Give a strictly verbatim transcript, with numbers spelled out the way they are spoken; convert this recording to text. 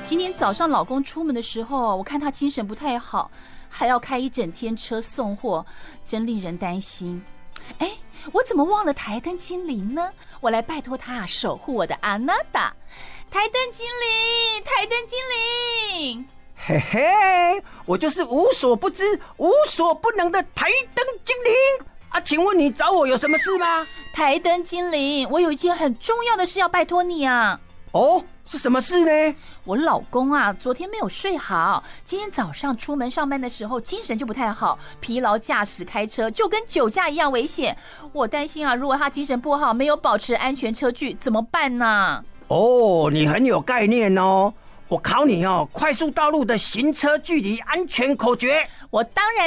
今天早上老公出门的时候，我看他精神不太好，还要开一整天车送货，真令人担心。哎，我怎么忘了台灯精灵呢？我来拜托他守护我的阿娜达。台灯精灵，台灯精灵。 嘿嘿，我就是无所不知、无所不能的台灯精灵啊！请问你找我有什么事吗？ 台灯精灵，我有一件很重要的事要拜托你啊！ 哦，是什么事呢？ 我老公啊，昨天没有睡好，今天早上出门上班的时候精神就不太好，疲劳驾驶开车就跟酒驾一样危险。我担心啊，如果他精神不好，没有保持安全车距，怎么办呢？ 哦，你很有概念哦。我考你哦，快速道路的行车距离安全口诀。 我当然